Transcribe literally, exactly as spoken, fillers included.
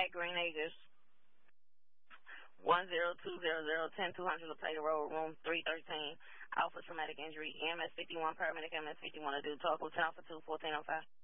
at Green Acres. One zero two zero zero ten two hundred La Plata Road, room three thirteen. Alpha traumatic injury. E M S fifty one, paramedic M S fifty one to do talk. Lieutenant Alpha two fourteen oh five.